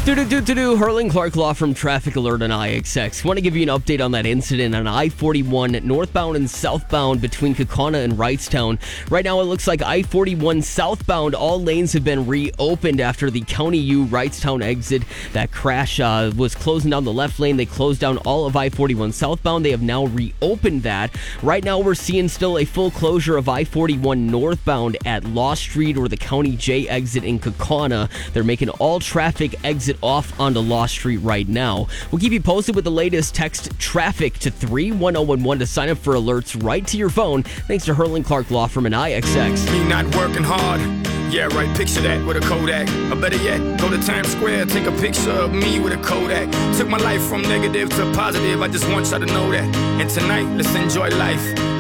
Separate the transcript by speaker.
Speaker 1: Hurling Clark Law from Traffic Alert on IXX. Want to give you an update on that incident on I-41 northbound and southbound between Kaukauna and Wrightstown. Right now it looks like I-41 southbound, all lanes have been reopened after the County U Wrightstown exit. That crash was closing down the left lane. They closed down all of I-41 southbound. They have now reopened that. Right now we're seeing still a full closure of I-41 northbound at Law Street or the County J exit in Kaukauna. They're making all traffic exit off onto Law Street right now. We'll keep you posted with the latest. Text traffic to 31011 to sign up for alerts right to your phone. Thanks to Hurling Clark Law Firm and IXX.
Speaker 2: Me not working hard. Yeah, right, picture that with a Kodak. Or better yet, go to Times Square, take a picture of me with a Kodak. Took my life from negative to positive, I just want y'all to know that. And tonight, let's enjoy life.